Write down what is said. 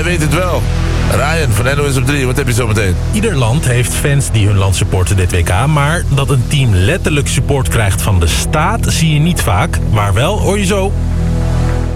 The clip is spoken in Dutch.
Hij weet het wel. Ryan van NOS op 3, wat heb je zo meteen? Ieder land heeft fans die hun land supporten dit WK. Maar dat een team letterlijk support krijgt van de staat zie je niet vaak. Maar wel, hoor je zo...